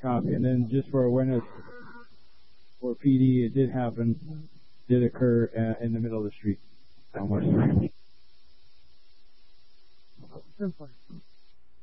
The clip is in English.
Copy. And then just for awareness for PD, it did occur in the middle of the street on West Ranch.